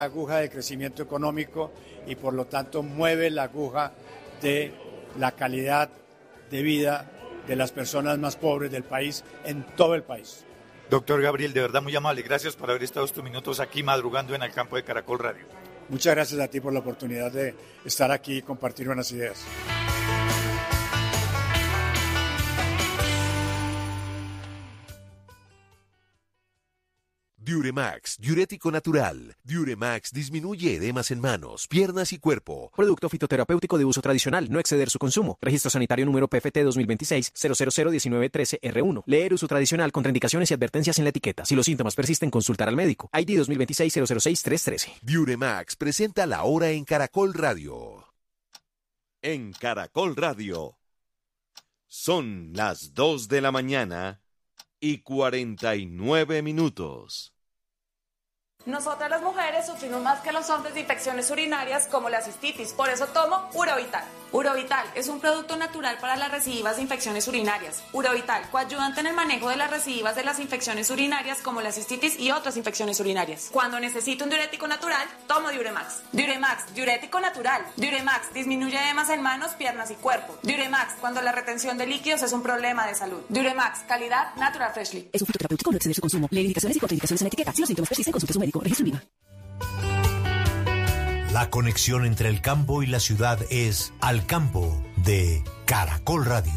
aguja de crecimiento económico y por lo tanto mueve la aguja de la calidad de vida de las personas más pobres del país en todo el país. Doctor Gabriel, de verdad muy amable, gracias por haber estado estos minutos aquí madrugando en el campo de Caracol Radio. Muchas gracias a ti por la oportunidad de estar aquí y compartir buenas ideas. Diuremax, diurético natural. Diuremax disminuye edemas en manos, piernas y cuerpo. Producto fitoterapéutico de uso tradicional, no exceder su consumo. Registro sanitario número PFT 2026-0001913-R1. Leer uso tradicional, contraindicaciones y advertencias en la etiqueta. Si los síntomas persisten, consultar al médico. ID 2026-006-313. Diuremax presenta La Hora en Caracol Radio. En Caracol Radio. Son las 2 de la mañana y 49 minutos. Nosotras las mujeres sufrimos más que los hombres de infecciones urinarias como la cistitis, por eso tomo Urovital. Urovital es un producto natural para las recidivas de infecciones urinarias. Urovital, coayudante en el manejo de las recidivas de las infecciones urinarias como la cistitis y otras infecciones urinarias. Cuando necesito un diurético natural, tomo Diuremax. Diuremax, diurético natural. Diuremax, disminuye edemas en manos, piernas y cuerpo. Diuremax, cuando la retención de líquidos es un problema de salud. Diuremax, calidad Natural Freshly. Es un fitoterapéutico, no exceder su consumo. Lee indicaciones y contraindicaciones en la etiqueta. Si los síntomas persisten, consulte a su médico. Registro INVIMA. La conexión entre el campo y la ciudad es Al Campo de Caracol Radio.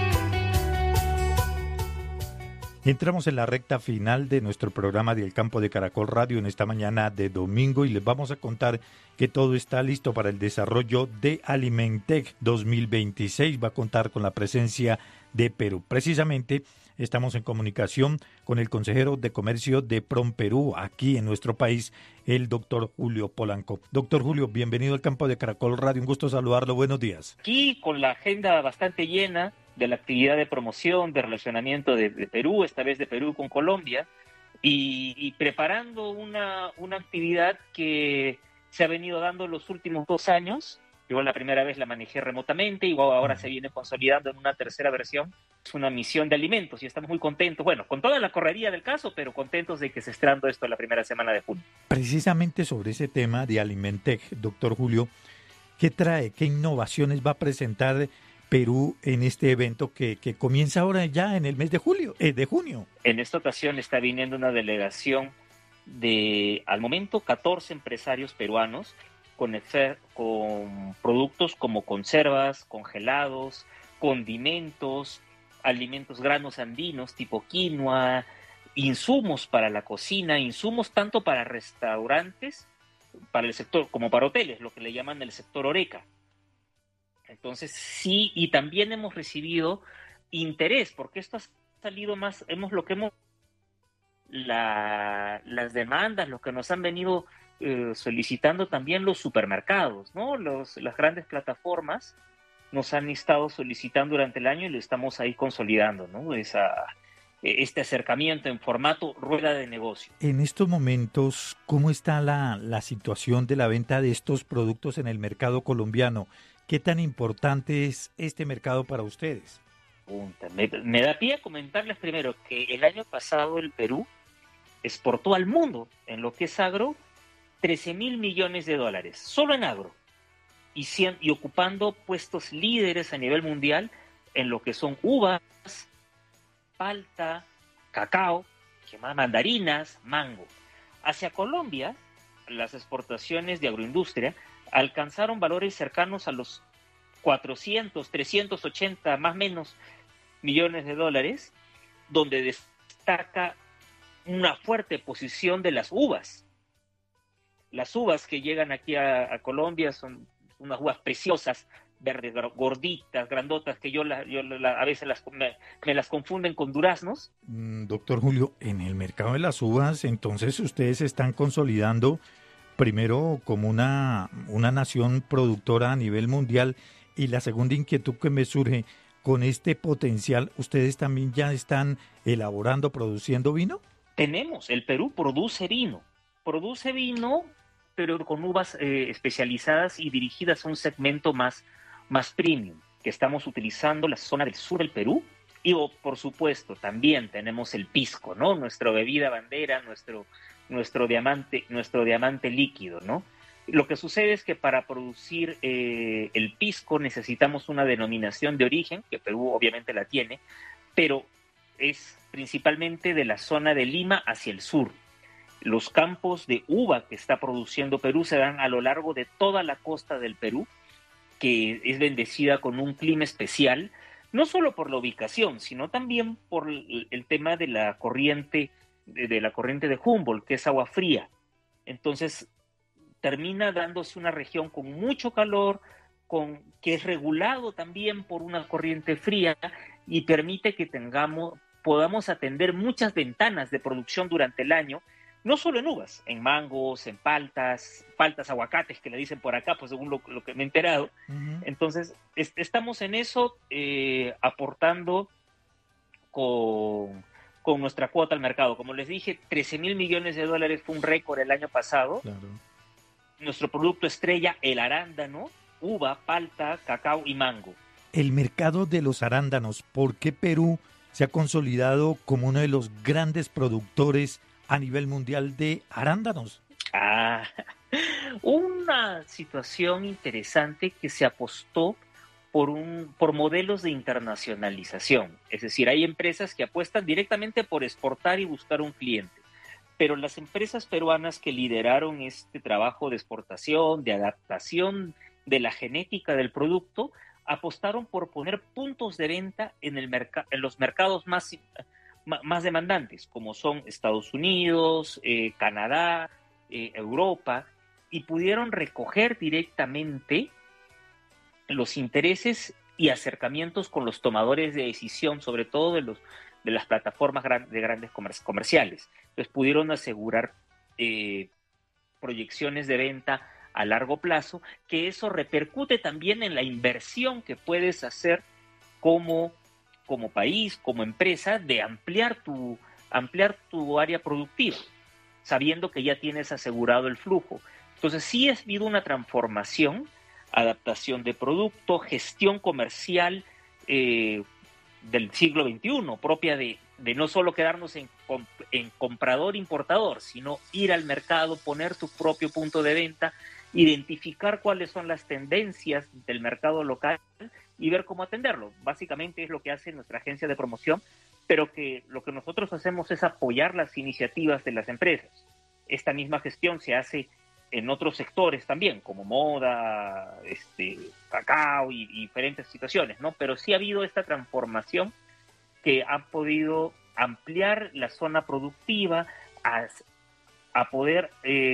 Entramos en la recta final de nuestro programa de El Campo de Caracol Radio en esta mañana de domingo y les vamos a contar que todo está listo para el desarrollo de Alimentec 2026. Va a contar con la presencia de Perú. Precisamente estamos en comunicación con el consejero de comercio de PromPerú aquí en nuestro país, el doctor Julio Polanco. Doctor Julio, bienvenido al Campo de Caracol Radio, un gusto saludarlo, buenos días. Aquí con la agenda bastante llena de la actividad de promoción, de relacionamiento de Perú, esta vez de Perú con Colombia, y preparando una actividad que se ha venido dando los últimos 2 años. Yo la primera vez la manejé remotamente y ahora se viene consolidando en una tercera versión. Es una misión de alimentos y estamos muy contentos, bueno, con toda la correría del caso, pero contentos de que se esté dando esto la primera semana de junio. Precisamente sobre ese tema de Alimentec, doctor Julio, ¿qué trae, qué innovaciones va a presentar Perú en este evento que comienza ahora ya en el mes de junio? En esta ocasión está viniendo una delegación de, al momento, 14 empresarios peruanos con productos como conservas, congelados, condimentos, alimentos granos andinos tipo quinoa, insumos para la cocina, insumos tanto para restaurantes, para el sector, como para hoteles, lo que le llaman el sector Horeca. Entonces sí, y también hemos recibido interés, porque esto ha salido más, las demandas, lo que nos han venido solicitando también los supermercados, ¿no? Las grandes plataformas nos han estado solicitando durante el año y lo estamos ahí consolidando, ¿no? Este acercamiento en formato rueda de negocio. En estos momentos, ¿cómo está la situación de la venta de estos productos en el mercado colombiano? ¿Qué tan importante es este mercado para ustedes? Me da pie a comentarles primero que el año pasado el Perú exportó al mundo en lo que es agro 13.000 millones de dólares, solo en agro, y ocupando puestos líderes a nivel mundial en lo que son uvas, palta, cacao, mandarinas, mango. Hacia Colombia, las exportaciones de agroindustria alcanzaron valores cercanos a los 400, 380 más o menos millones de dólares, donde destaca una fuerte posición de las uvas. Las uvas que llegan aquí a Colombia son unas uvas preciosas, verdes, gorditas, grandotas, que a veces me las confunden con duraznos. Doctor Julio, en el mercado de las uvas, entonces ustedes se están consolidando primero como una nación productora a nivel mundial, y la segunda inquietud que me surge, con este potencial, ¿ustedes también ya están elaborando, produciendo vino? El Perú produce vino, pero con uvas especializadas y dirigidas a un segmento más premium, que estamos utilizando la zona del sur del Perú. Y por supuesto también tenemos el pisco, ¿no? Nuestra bebida bandera, nuestro diamante líquido, ¿no? Lo que sucede es que para producir el pisco necesitamos una denominación de origen, que Perú obviamente la tiene, pero es principalmente de la zona de Lima hacia el sur. Los campos de uva que está produciendo Perú se dan a lo largo de toda la costa del Perú, que es bendecida con un clima especial, no solo por la ubicación, sino también por el tema de la corriente de Humboldt, que es agua fría. Entonces, termina dándose una región con mucho calor, que es regulado también por una corriente fría y permite que podamos atender muchas ventanas de producción durante el año, no solo en uvas, en mangos, en paltas, aguacates que le dicen por acá, pues según lo que me he enterado. Uh-huh. Entonces, estamos en eso aportando con nuestra cuota al mercado. Como les dije, 13,000 millones de dólares fue un récord el año pasado. Claro. Nuestro producto estrella, el arándano, uva, palta, cacao y mango. El mercado de los arándanos, ¿por qué Perú se ha consolidado como uno de los grandes productores a nivel mundial de arándanos? Una situación interesante que se apostó por modelos de internacionalización. Es decir, hay empresas que apuestan directamente por exportar y buscar un cliente. Pero las empresas peruanas que lideraron este trabajo de exportación, de adaptación de la genética del producto, apostaron por poner puntos de venta en los mercados más demandantes, como son Estados Unidos, Canadá, Europa, y pudieron recoger directamente los intereses y acercamientos con los tomadores de decisión, sobre todo de las plataformas de grandes comerciales. Entonces pudieron asegurar proyecciones de venta a largo plazo, que eso repercute también en la inversión que puedes hacer como país, como empresa, de ampliar tu área productiva, sabiendo que ya tienes asegurado el flujo. Entonces sí ha habido una transformación, adaptación de producto, gestión comercial del siglo XXI, propia de no solo quedarnos en comprador-importador, sino ir al mercado, poner tu propio punto de venta, identificar cuáles son las tendencias del mercado local y ver cómo atenderlo. Básicamente es lo que hace nuestra agencia de promoción, pero que lo que nosotros hacemos es apoyar las iniciativas de las empresas. Esta misma gestión se hace en otros sectores también, como moda, cacao y diferentes situaciones, ¿no? Pero sí ha habido esta transformación que ha podido ampliar la zona productiva, a poder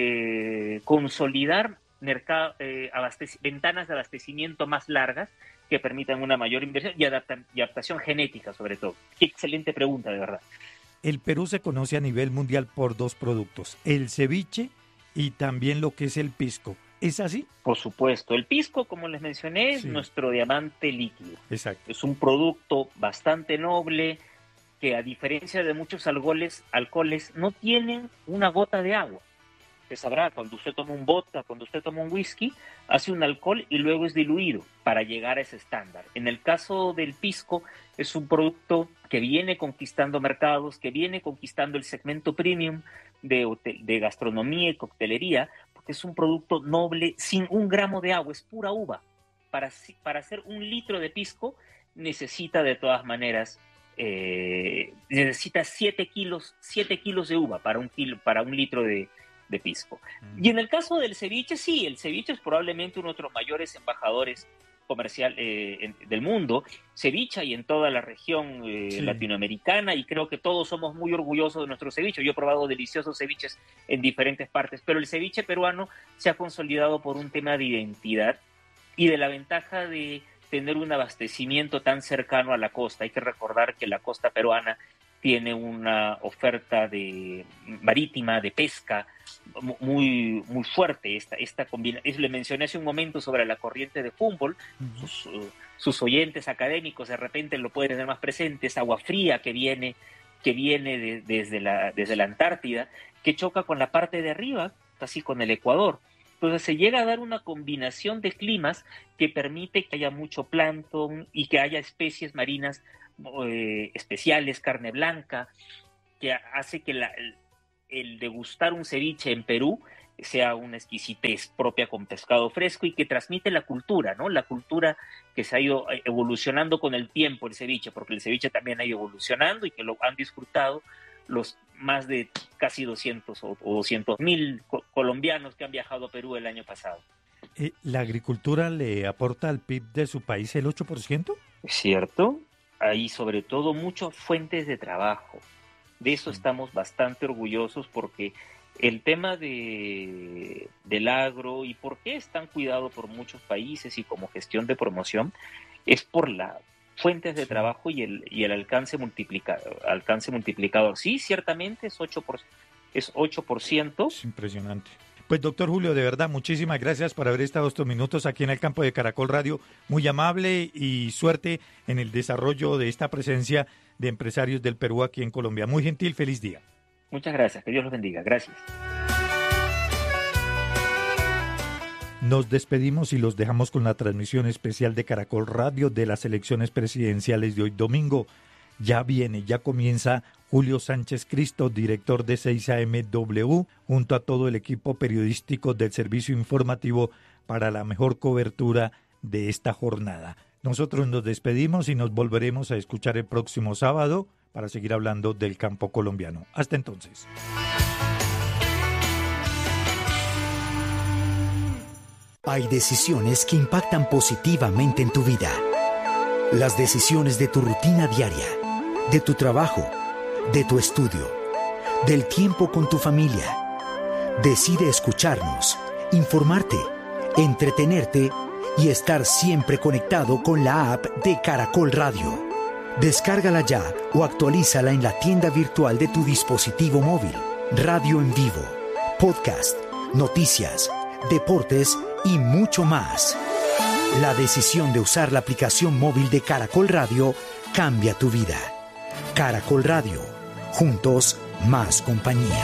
consolidar ventanas de abastecimiento más largas que permitan una mayor inversión y adaptación genética, sobre todo. Qué excelente pregunta, de verdad. El Perú se conoce a nivel mundial por dos productos, el ceviche y también lo que es el pisco. ¿Es así? Por supuesto. El pisco, como les mencioné, es nuestro diamante líquido. Exacto. Es un producto bastante noble que, a diferencia de muchos alcoholes, no tienen una gota de agua. Usted sabrá, cuando usted toma un vodka, cuando usted toma un whisky, hace un alcohol y luego es diluido para llegar a ese estándar. En el caso del pisco, es un producto que viene conquistando mercados, que viene conquistando el segmento premium de gastronomía y coctelería, porque es un producto noble, sin un gramo de agua, es pura uva. Para hacer 1 litro de pisco necesita de todas maneras, necesita 7 kilos de uva para un litro de pisco. Y en el caso del ceviche, sí, el ceviche es probablemente uno de los mayores embajadores comercial del mundo, ceviche y en toda la región latinoamericana, y creo que todos somos muy orgullosos de nuestro ceviche. Yo he probado deliciosos ceviches en diferentes partes, pero el ceviche peruano se ha consolidado por un tema de identidad y de la ventaja de tener un abastecimiento tan cercano a la costa. Hay que recordar que la costa peruana tiene una oferta marítima de pesca muy, muy fuerte. Esta combinación, le mencioné hace un momento sobre la corriente de Humboldt. Sus oyentes académicos de repente lo pueden tener más presente. Es agua fría que viene desde la Antártida, que choca con la parte de arriba, casi con el Ecuador. Entonces se llega a dar una combinación de climas que permite que haya mucho plancton y que haya especies marinas especiales, carne blanca, que hace que el degustar un ceviche en Perú sea una exquisitez propia con pescado fresco y que transmite la cultura, ¿no? La cultura que se ha ido evolucionando con el tiempo, el ceviche, porque el ceviche también ha ido evolucionando y que lo han disfrutado los más de casi 200 o 200.000 colombianos que han viajado a Perú el año pasado. ¿La agricultura le aporta al PIB de su país el 8%? Es cierto, hay sobre todo muchas fuentes de trabajo. De eso estamos bastante orgullosos porque el tema del agro y por qué es tan cuidado por muchos países y como gestión de promoción es por las fuentes de trabajo y el alcance multiplicador. Sí, ciertamente es 8%. Es 8%. Es impresionante. Pues doctor Julio, de verdad, muchísimas gracias por haber estado estos minutos aquí en el campo de Caracol Radio. Muy amable y suerte en el desarrollo de esta presencia de empresarios del Perú aquí en Colombia. Muy gentil, feliz día. Muchas gracias, que Dios los bendiga. Gracias. Nos despedimos y los dejamos con la transmisión especial de Caracol Radio de las elecciones presidenciales de hoy domingo. Ya comienza Julio Sánchez Cristo, director de 6AMW, junto a todo el equipo periodístico del servicio informativo para la mejor cobertura de esta jornada. Nosotros nos despedimos y nos volveremos a escuchar el próximo sábado para seguir hablando del campo colombiano. Hasta entonces. Hay decisiones que impactan positivamente en tu vida. Las decisiones de tu rutina diaria, de tu trabajo, de tu estudio, del tiempo con tu familia. Decide escucharnos, informarte, entretenerte y estar siempre conectado con la app de Caracol Radio. Descárgala ya o actualízala en la tienda virtual de tu dispositivo móvil. Radio en vivo, podcast, noticias, deportes y mucho más. La decisión de usar la aplicación móvil de Caracol Radio cambia tu vida. Caracol Radio. Juntos, más compañía.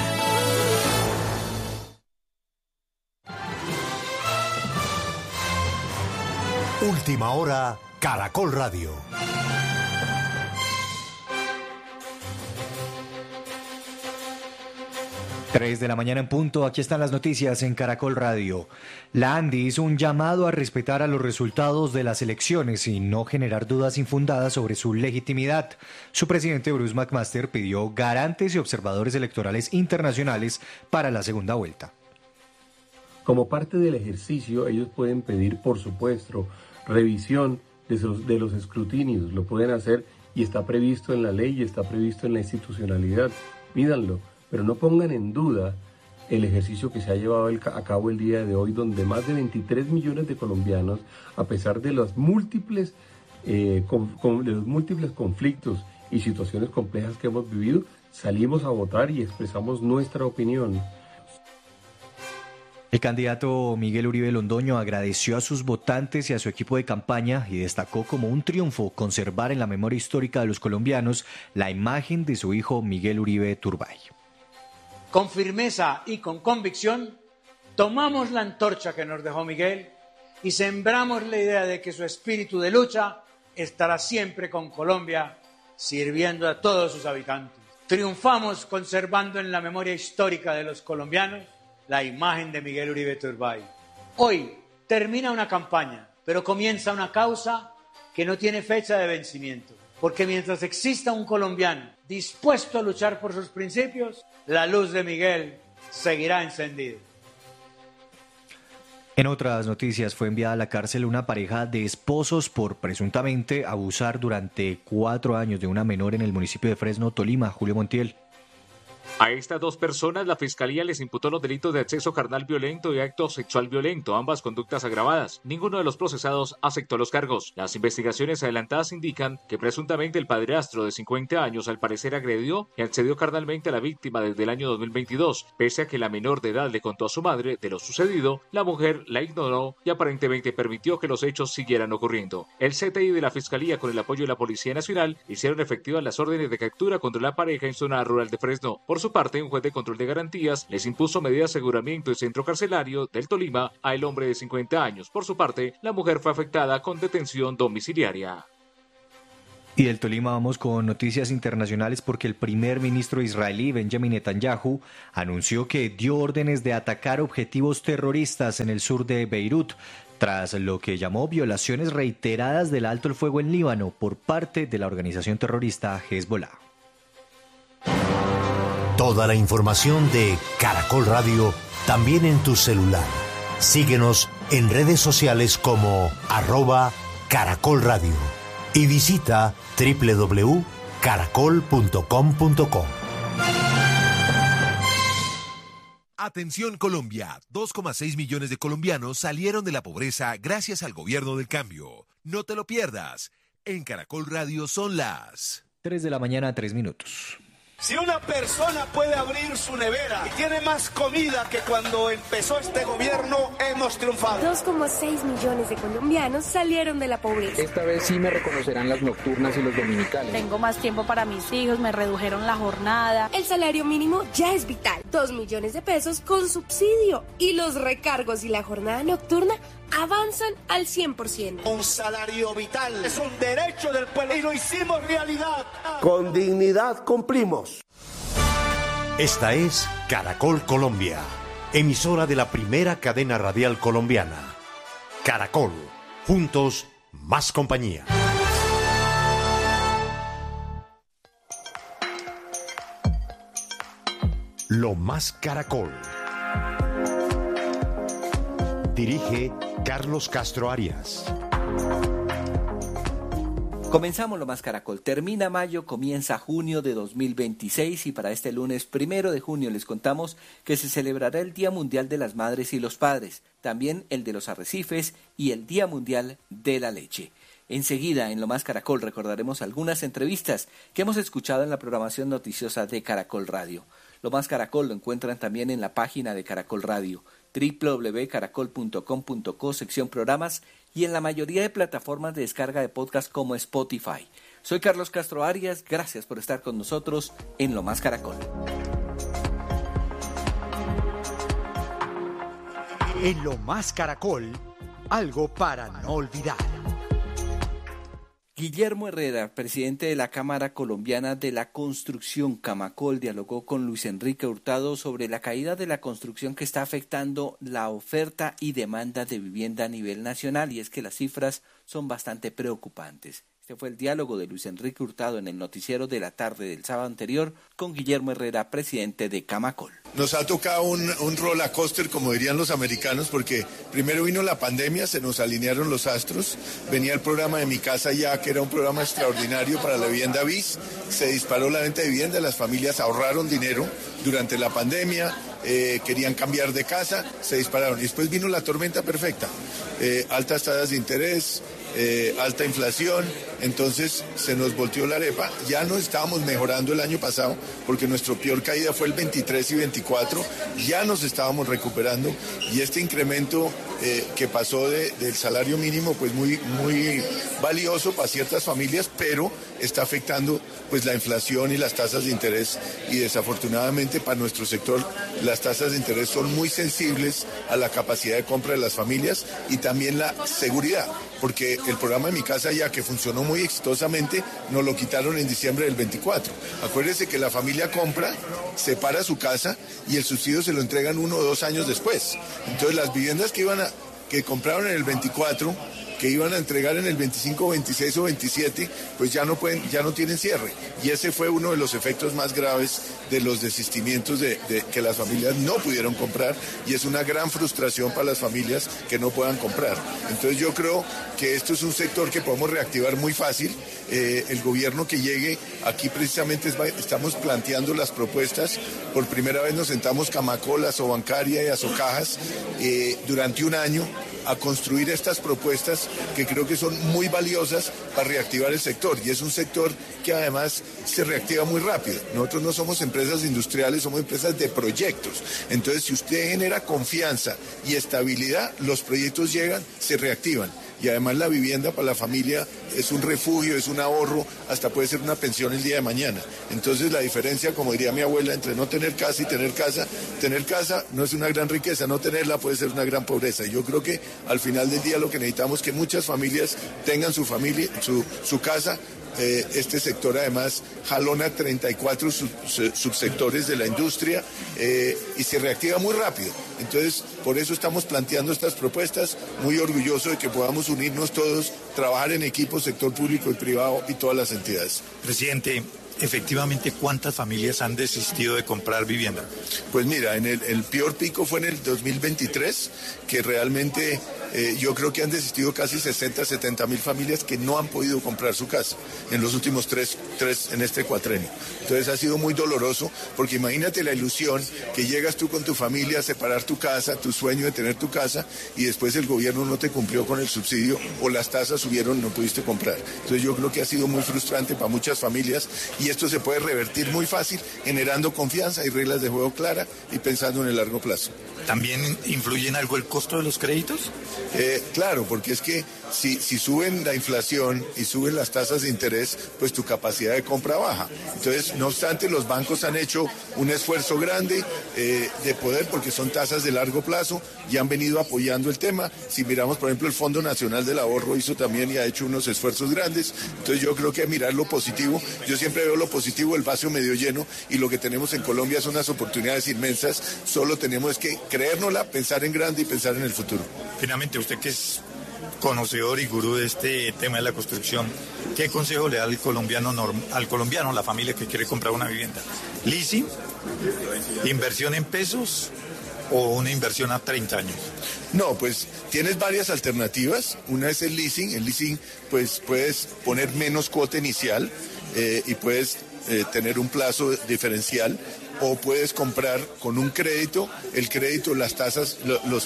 Última hora, Caracol Radio. 3 de la mañana en punto, aquí están las noticias en Caracol Radio. La ANDI hizo un llamado a respetar a los resultados de las elecciones y no generar dudas infundadas sobre su legitimidad. Su presidente Bruce McMaster pidió garantes y observadores electorales internacionales para la segunda vuelta. Como parte del ejercicio, ellos pueden pedir, por supuesto, revisión de los escrutinios. Lo pueden hacer y está previsto en la ley y está previsto en la institucionalidad. Pídanlo. Pero no pongan en duda el ejercicio que se ha llevado a cabo el día de hoy, donde más de 23 millones de colombianos, a pesar de los múltiples conflictos y situaciones complejas que hemos vivido, salimos a votar y expresamos nuestra opinión. El candidato Miguel Uribe Londoño agradeció a sus votantes y a su equipo de campaña y destacó como un triunfo conservar en la memoria histórica de los colombianos la imagen de su hijo Miguel Uribe Turbay. Con firmeza y con convicción, tomamos la antorcha que nos dejó Miguel y sembramos la idea de que su espíritu de lucha estará siempre con Colombia, sirviendo a todos sus habitantes. Triunfamos conservando en la memoria histórica de los colombianos la imagen de Miguel Uribe Turbay. Hoy termina una campaña, pero comienza una causa que no tiene fecha de vencimiento. Porque mientras exista un colombiano dispuesto a luchar por sus principios, la luz de Miguel seguirá encendida. En otras noticias, fue enviada a la cárcel una pareja de esposos por presuntamente abusar durante 4 años de una menor en el municipio de Fresno, Tolima. Julio Montiel. A estas 2 personas la Fiscalía les imputó los delitos de acceso carnal violento y acto sexual violento, ambas conductas agravadas. Ninguno de los procesados aceptó los cargos. Las investigaciones adelantadas indican que presuntamente el padrastro de 50 años al parecer agredió y accedió carnalmente a la víctima desde el año 2022. Pese a que la menor de edad le contó a su madre de lo sucedido, la mujer la ignoró y aparentemente permitió que los hechos siguieran ocurriendo. El CTI de la Fiscalía, con el apoyo de la Policía Nacional, hicieron efectivas las órdenes de captura contra la pareja en zona rural de Fresno. Por su parte, un juez de control de garantías les impuso medida de aseguramiento y centro carcelario del Tolima al hombre de 50 años. Por su parte, la mujer fue afectada con detención domiciliaria. Y del Tolima vamos con noticias internacionales porque el primer ministro israelí, Benjamin Netanyahu, anunció que dio órdenes de atacar objetivos terroristas en el sur de Beirut, tras lo que llamó violaciones reiteradas del alto el fuego en Líbano por parte de la organización terrorista Hezbollah. Toda la información de Caracol Radio también en tu celular. Síguenos en redes sociales como @Caracol Radio y visita www.caracol.com.co. Atención Colombia, 2,6 millones de colombianos salieron de la pobreza gracias al gobierno del cambio. No te lo pierdas. En Caracol Radio son las 3:03 a.m. Si una persona puede abrir su nevera y tiene más comida que cuando empezó este gobierno, hemos triunfado. 2,6 millones de colombianos salieron de la pobreza. Esta vez sí me reconocerán las nocturnas y los dominicales. Tengo más tiempo para mis hijos, me redujeron la jornada. El salario mínimo ya es vital. 2 millones de pesos con subsidio. Y los recargos y la jornada nocturna avanzan al 100%. Un salario vital es un derecho del pueblo y lo hicimos realidad. Con dignidad cumplimos. Esta es Caracol Colombia, emisora de la primera cadena radial colombiana. Caracol, juntos, más compañía. Lo más Caracol. Dirige Carlos Castro Arias. Comenzamos Lo Más Caracol. Termina mayo, comienza junio de 2026 y para este lunes 1 de junio les contamos que se celebrará el Día Mundial de las Madres y los Padres, también el de los arrecifes y el Día Mundial de la Leche. Enseguida, en Lo Más Caracol, recordaremos algunas entrevistas que hemos escuchado en la programación noticiosa de Caracol Radio. Lo Más Caracol lo encuentran también en la página de Caracol Radio, www.caracol.com.co, sección programas, y en la mayoría de plataformas de descarga de podcast como Spotify. Soy Carlos Castro Arias, gracias por estar con nosotros en Lo Más Caracol. En Lo Más Caracol, algo para no olvidar. Guillermo Herrera, presidente de la Cámara Colombiana de la Construcción, Camacol, dialogó con Luis Enrique Hurtado sobre la caída de la construcción que está afectando la oferta y demanda de vivienda a nivel nacional, y es que las cifras son bastante preocupantes. Este fue el diálogo de Luis Enrique Hurtado en el noticiero de la tarde del sábado anterior con Guillermo Herrera, presidente de Camacol. Nos ha tocado un roller coaster, como dirían los americanos, porque primero vino la pandemia, se nos alinearon los astros, venía el programa de Mi Casa Ya, que era un programa extraordinario para la vivienda BIS, se disparó la venta de vivienda, las familias ahorraron dinero durante la pandemia, querían cambiar de casa, se dispararon. Y después vino la tormenta perfecta, altas tasas de interés, alta inflación, entonces se nos volteó la arepa. Ya no estábamos mejorando el año pasado porque nuestra peor caída fue el 23 y 24, ya nos estábamos recuperando, y este incremento que pasó del salario mínimo, pues muy valioso para ciertas familias, pero está afectando pues la inflación y las tasas de interés, y desafortunadamente para nuestro sector las tasas de interés son muy sensibles a la capacidad de compra de las familias y también la seguridad, porque el programa de Mi Casa Ya, que funcionó muy exitosamente, nos lo quitaron en diciembre del 24. Acuérdese que la familia compra, separa su casa y el subsidio se lo entregan 1 o 2 años después. Entonces las viviendas que compraron en el 24, que iban a entregar en el 25, 26 o 27, pues ya no tienen cierre. Y ese fue uno de los efectos más graves de los desistimientos de que las familias no pudieron comprar, y es una gran frustración para las familias que no puedan comprar. Entonces yo creo que esto es un sector que podemos reactivar muy fácil. El gobierno que llegue aquí precisamente estamos planteando las propuestas. Por primera vez nos sentamos Camacol, Asobancaria y Asocajas durante un año a construir estas propuestas que creo que son muy valiosas para reactivar el sector, y es un sector que además se reactiva muy rápido. Nosotros no somos empresas industriales, somos empresas de proyectos. Entonces, si usted genera confianza y estabilidad, los proyectos llegan, se reactivan. Y además la vivienda para la familia es un refugio, es un ahorro, hasta puede ser una pensión el día de mañana. Entonces la diferencia, como diría mi abuela, entre no tener casa y tener casa no es una gran riqueza, no tenerla puede ser una gran pobreza. Y yo creo que al final del día lo que necesitamos es que muchas familias tengan su casa este sector además jalona 34 subsectores de la industria y se reactiva muy rápido. Entonces, por eso estamos planteando estas propuestas, muy orgulloso de que podamos unirnos todos, trabajar en equipo, sector público y privado y todas las entidades. Presidente, efectivamente, ¿cuántas familias han desistido de comprar vivienda? Pues mira, el peor pico fue en el 2023, que realmente yo creo que han desistido casi 70 mil familias que no han podido comprar su casa en los últimos tres en este cuatrenio. Entonces ha sido muy doloroso, porque imagínate la ilusión que llegas tú con tu familia a separar tu casa, tu sueño de tener tu casa, y después el gobierno no te cumplió con el subsidio o las tasas subieron, no pudiste comprar. Entonces yo creo que ha sido muy frustrante para muchas familias, y esto se puede revertir muy fácil generando confianza y reglas de juego claras y pensando en el largo plazo. ¿También influye en algo el costo de los créditos? Claro, porque es que si suben la inflación y suben las tasas de interés, pues tu capacidad de compra baja. Entonces, no obstante, los bancos han hecho un esfuerzo grande de poder, porque son tasas de largo plazo, y han venido apoyando el tema. Si miramos, por ejemplo, el Fondo Nacional del Ahorro hizo también y ha hecho unos esfuerzos grandes. Entonces yo creo que mirar lo positivo, yo siempre veo lo positivo, el vaso medio lleno, y lo que tenemos en Colombia son unas oportunidades inmensas. Solo tenemos que creérnosla, pensar en grande y pensar en el futuro. Finalmente, usted que es conocedor y gurú de este tema de la construcción, ¿qué consejo le da al colombiano, la familia que quiere comprar una vivienda? ¿Leasing? ¿Inversión en pesos? ¿O una inversión a 30 años? No, pues tienes varias alternativas. Una es el leasing. El leasing, pues puedes poner menos cuota inicial y puedes tener un plazo diferencial, o puedes comprar con un crédito. El crédito, las tasas, las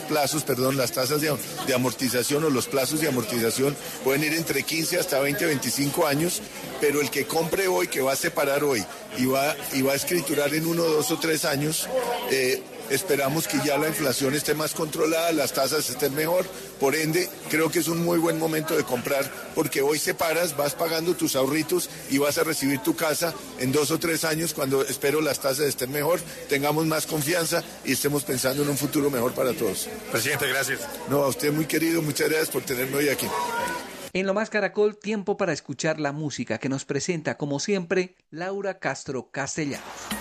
tasas de amortización o los plazos de amortización pueden ir entre 15 hasta 20, 25 años, pero el que compre hoy, que va a separar hoy y va a escriturar en 1, 2 o 3 años, esperamos que ya la inflación esté más controlada, las tasas estén mejor. Por ende, creo que es un muy buen momento de comprar, porque hoy separas, vas pagando tus ahorritos y vas a recibir tu casa en 2 o 3 años, cuando espero las tasas estén mejor, tengamos más confianza y estemos pensando en un futuro mejor para todos. Presidente, gracias. No, a usted muy querido, muchas gracias por tenerme hoy aquí. En Lo Más Caracol, tiempo para escuchar la música que nos presenta, como siempre, Laura Castro Castellanos.